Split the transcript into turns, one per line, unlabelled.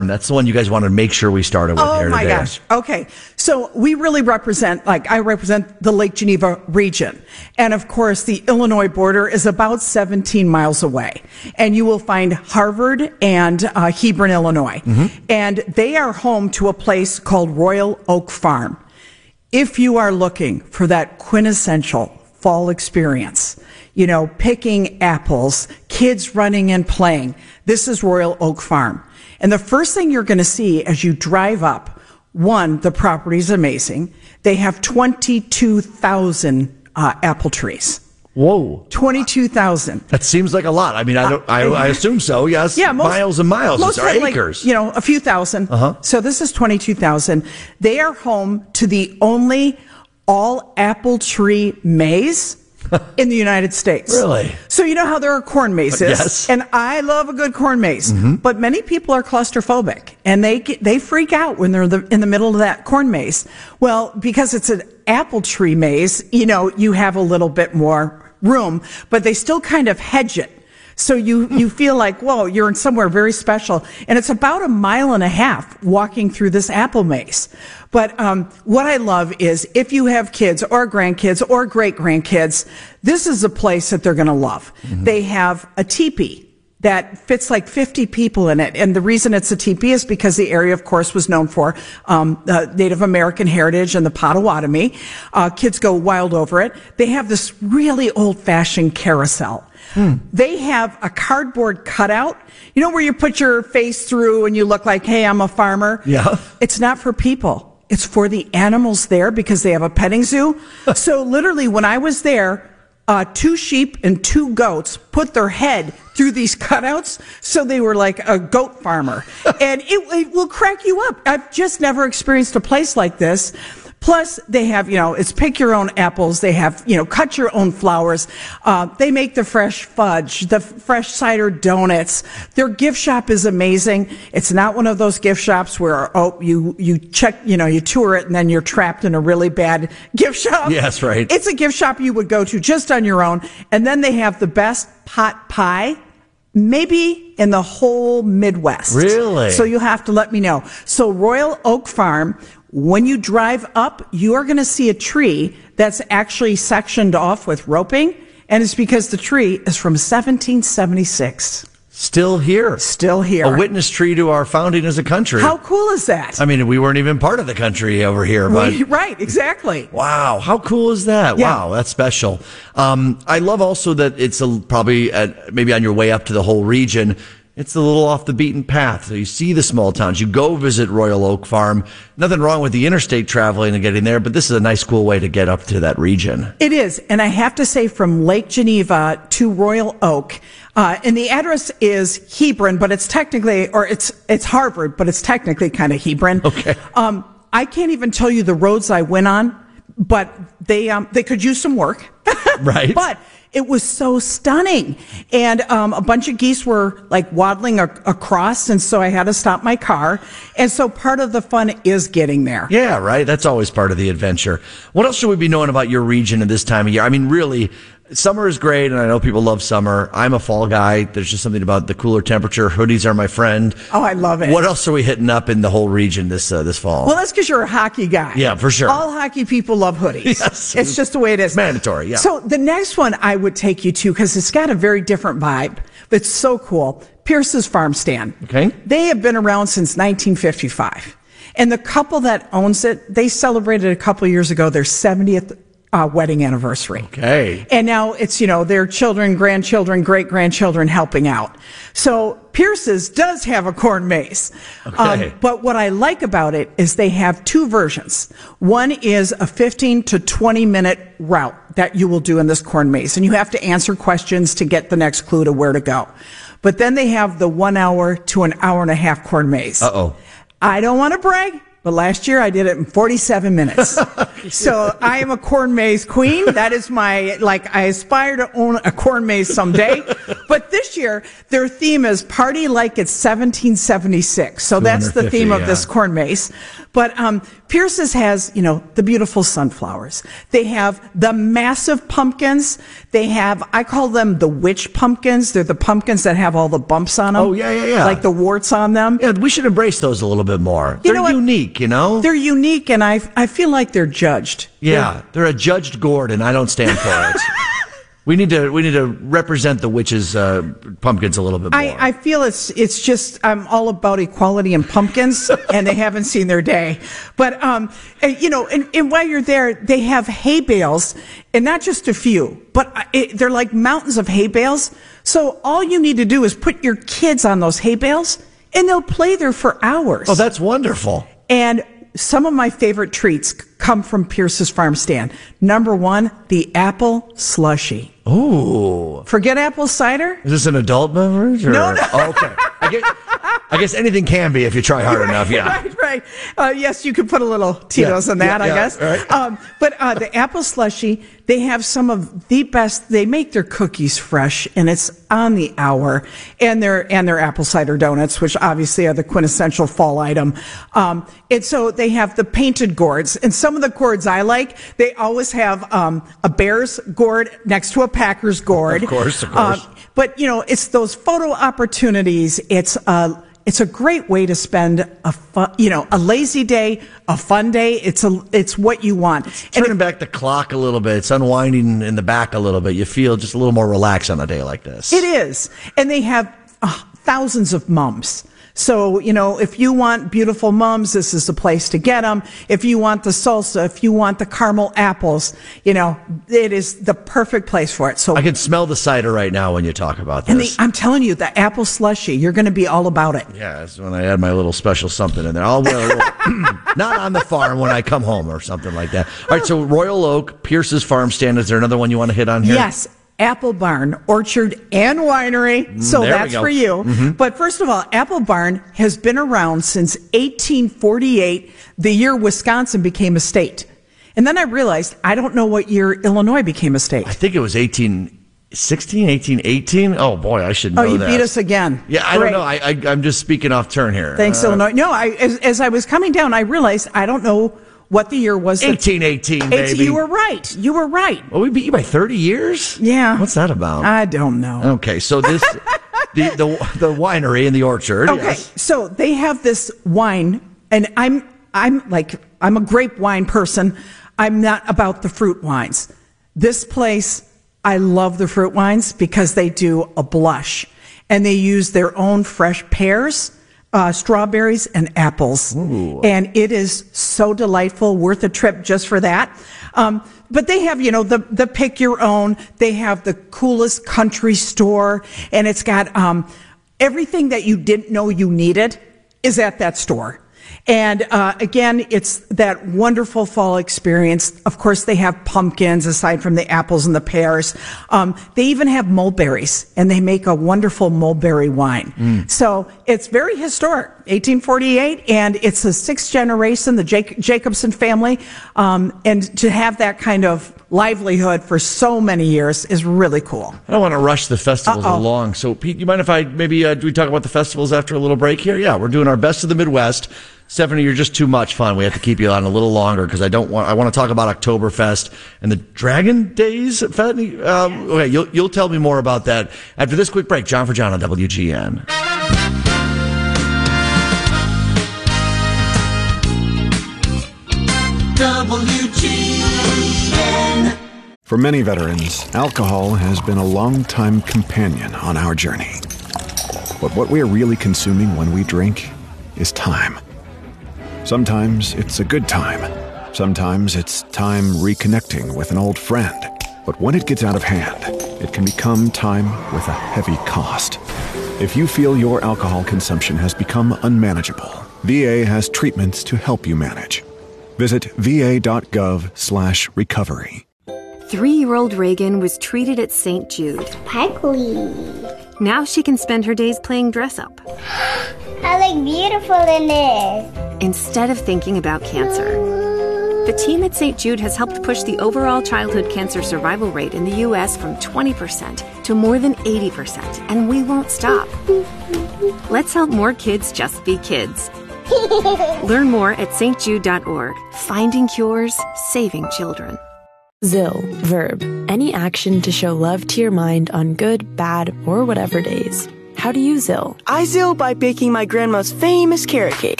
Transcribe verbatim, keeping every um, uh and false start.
That's the one you guys want to make sure we started with
oh
here
my
today.
gosh. Okay. So we really represent, like I represent the Lake Geneva region. And of course, the Illinois border is about seventeen miles away. And you will find Harvard and uh, Hebron, Illinois. Mm-hmm. And they are home to a place called Royal Oak Farm. If you are looking for that quintessential fall experience, you know, picking apples, kids running and playing, this is Royal Oak Farm. And the first thing you're going to see as you drive up, one, the property is amazing. They have twenty-two thousand uh, apple trees.
Whoa.
twenty-two thousand.
That seems like a lot. I mean, I don't, I, I assume so. Yes.
Yeah, most,
miles and miles.
Most
It's our acres.
Like, you know, a few thousand. Uh-huh. So this is twenty-two thousand. They are home to the only all apple tree maze in the United States.
Really?
So you know how there are corn mazes?
Yes.
And I love a good corn maze.
Mm-hmm.
But many people are claustrophobic and they get, they freak out when they're the, in the middle of that corn maze. Well, because it's an apple tree maze, you know, you have a little bit more room, but they still kind of hedge it. So you, you feel like, whoa, you're in somewhere very special. And it's about a mile and a half walking through this apple maze. But um, what I love is if you have kids or grandkids or great-grandkids, this is a place that they're going to love. Mm-hmm. They have a teepee that fits like fifty people in it. And the reason it's a teepee is because the area, of course, was known for um, uh, Native American heritage and the Potawatomi. Uh, kids go wild over it. They have this really old-fashioned carousel. Hmm. They have a cardboard cutout, you know, where you put your face through and you look like, hey, I'm a farmer.
Yeah.
It's not for people. It's for the animals there because they have a petting zoo. So literally when I was there, uh, two sheep and two goats put their head through these cutouts. So they were like a goat farmer. And it, it will crack you up. I've just never experienced a place like this. Plus, they have, you know, it's pick your own apples. They have, you know, cut your own flowers. Uh, they make the fresh fudge, the fresh cider donuts. Their gift shop is amazing. It's not one of those gift shops where, oh, you, you check, you know, you tour it and then you're trapped in a really bad gift shop.
Yes, right.
It's a gift shop you would go to just on your own. And then they have the best pot pie, maybe in the whole Midwest.
Really?
So you'll have to let me know. So Royal Oak Farm, when you drive up, you are going to see a tree that's actually sectioned off with roping, and it's because the tree is from seventeen seventy-six.
Still here.
Still here.
A witness tree to our founding as a country.
How cool is that?
I mean, we weren't even part of the country over here. But
we, right, exactly.
Wow, how cool is that?
Yeah.
Wow, that's special. Um, I love also that it's a, probably at, maybe on your way up to the whole region, it's a little off the beaten path. So you see the small towns. You go visit Royal Oak Farm. Nothing wrong with the interstate traveling and getting there, but this is a nice, cool way to get up to that region.
It is. And I have to say, from Lake Geneva to Royal Oak, uh, and the address is Hebron, but it's technically, or it's it's Harvard, but it's technically kind of Hebron.
Okay.
Um, I can't even tell you the roads I went on, but they um, they could use some work.
Right.
But it was so stunning. And um, a bunch of geese were like waddling a- across, and so I had to stop my car. And so part of the fun is getting there.
Yeah, right. That's always part of the adventure. What else should we be knowing about your region at this time of year? I mean, really, summer is great, and I know people love summer. I'm a fall guy. There's just something about the cooler temperature. Hoodies are my friend.
Oh, I love it.
What else are we hitting up in the whole region this uh, this fall?
Well, that's because you're a hockey guy.
Yeah, for sure.
All hockey people love hoodies.
Yes.
It's just the way it is.
Mandatory, yeah.
So the next one I would take you to, because it's got a very different vibe. It's so cool. Pierce's Farm Stand.
Okay.
They have been around since nineteen fifty-five. And the couple that owns it, they celebrated a couple years ago their seventieth Uh, wedding anniversary.
Okay.
And now it's, you know, their children, grandchildren, great-grandchildren helping out. So Pierce's does have a corn maze.
Okay.
Um, but what I like about it is they have two versions. One is a fifteen to twenty minute route that you will do in this corn maze. And you have to answer questions to get the next clue to where to go. But then they have the one hour to an hour and a half corn maze.
Uh-oh.
I don't want to brag, but last year I did it in forty-seven minutes. So I am a corn maze queen. That is my, like, I aspire to own a corn maze someday. But this year, their theme is Party Like It's seventeen seventy-six. So that's the theme of
yeah.
this corn maze. But um, Pierce's has, you know, the beautiful sunflowers. They have the massive pumpkins. They have, I call them the witch pumpkins. They're the pumpkins that have all the bumps on them.
Oh, yeah, yeah, yeah.
Like the warts on them.
Yeah, we should embrace those a little bit more.
You
They're
know what?
unique, you know?
They're unique, and I, I feel like they're judged.
Yeah, they're a judged gourd, and I don't stand for it. We need to we need to represent the witches' uh, pumpkins a little bit more.
I, I feel it's it's just I'm all about equality in pumpkins, and they haven't seen their day. But um, you know, and, and while you're there, they have hay bales, and not just a few, but it, they're like mountains of hay bales. So all you need to do is put your kids on those hay bales, and they'll play there for hours.
Oh, that's wonderful.
And some of my favorite treats come from Pierce's farm stand. Number one, the apple slushy.
Ooh.
Forget apple cider.
Is this an adult beverage? Or?
No, no.
Oh, okay. I guess, I guess anything can be if you try hard
right,
enough, yeah.
Right, right. Uh, yes, you could put a little Tito's
Yeah,
in that,
yeah,
I
yeah,
guess.
right.
Um, but uh, the apple slushy, they have some of the best. They make their cookies fresh, and it's on the hour. And their and their apple cider donuts, which obviously are the quintessential fall item. Um, and so they have the painted gourds. And some of the gourds I like, they always have um, a Bears gourd next to a Packers gourd.
Of course, of course.
Um, but, you know, it's those photo opportunities. It's uh, it's a great way to spend a fun, you know, a lazy day, a fun day. It's a it's what you want.
Turning back the clock a little bit, it's unwinding in the back a little bit. You feel just a little more relaxed on a day like this.
It is. And they have uh, thousands of mums. So, you know, if you want beautiful mums, this is the place to get them. If you want the salsa, if you want the caramel apples, you know, it is the perfect place for it. So
I can smell the cider right now when you talk about this.
And the, I'm telling you, the apple slushy, you're going to be all about it.
Yeah, that's when I add my little special something in there. I'll wear a little, not on the farm when I come home or something like that. All right, so Royal Oak, Pierce's Farm Stand. Is there another one you want to hit on here?
Yes. Apple Barn, Orchard, and Winery. So
there
that's for you. Mm-hmm. But first of all, Apple Barn has been around since eighteen forty-eight, the year Wisconsin became a state. And then I realized I don't know what year Illinois became a state.
I think it was eighteen sixteen, eighteen eighteen. Oh, boy, I should know
that. Oh, you
that.
beat us again.
Yeah, I
Great.
don't know. I, I, I'm just speaking off turn here.
Thanks,
uh,
Illinois. No, I, as, as I was coming down, I realized I don't know what the year was.
eighteen eighteen, baby.
You were right. You were right.
Well, we beat you by thirty years?
Yeah.
What's that about?
I don't know.
Okay, so this, the, the the winery and the orchard.
Okay,
yes.
So they have this wine, and I'm I'm like I'm a grape wine person. I'm not about the fruit wines. This place, I love the fruit wines because they do a blush, and they use their own fresh pears, Uh, strawberries and apples.
Ooh.
And it is so delightful, worth a trip just for that. Um, but they have, you know, the, the pick your own. They have the coolest country store, and it's got um, everything that you didn't know you needed is at that store. And uh, again, it's that wonderful fall experience. Of course, they have pumpkins aside from the apples and the pears. Um, they even have mulberries, and they make a wonderful mulberry wine. Mm. So it's very historic, eighteen forty-eight, and it's the sixth generation, the Jac- Jacobson family. Um, and to have that kind of livelihood for so many years is really cool.
I don't want to rush the festivals
Uh-oh.
along. So, Pete, you mind if I maybe uh, do we talk about the festivals after a little break here? Yeah, we're doing our best of the Midwest. Stephanie, you're just too much fun. We have to keep you on a little longer because I don't want. I want to talk about Oktoberfest and the Dragon Days. Um, okay, you'll you'll tell me more about that after this quick break. John for John on W G N.
W G N.
For many veterans, alcohol has been a long-time companion on our journey. But what we are really consuming when we drink is time. Sometimes it's a good time. Sometimes it's time reconnecting with an old friend. But when it gets out of hand, it can become time with a heavy cost. If you feel your alcohol consumption has become unmanageable, V A has treatments to help you manage. Visit va.gov slash recovery.
Three-year-old Reagan was treated at Saint Jude.
Sparkly.
Now she can spend her days playing dress-up.
I look beautiful in this.
instead of thinking about cancer. The team at Saint Jude has helped push the overall childhood cancer survival rate in the U S from twenty percent to more than eighty percent, and we won't stop. Let's help more kids just be kids. Learn more at s t jude dot org. Finding cures, saving children.
Zill, verb, any action to show love to your mind on good, bad, or whatever days. How do you Zill?
I Zill by baking my grandma's famous carrot cake.